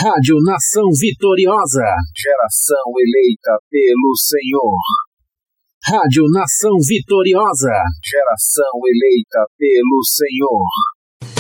Rádio Nação Vitoriosa. Geração eleita pelo Senhor. Rádio Nação Vitoriosa. Geração eleita pelo Senhor.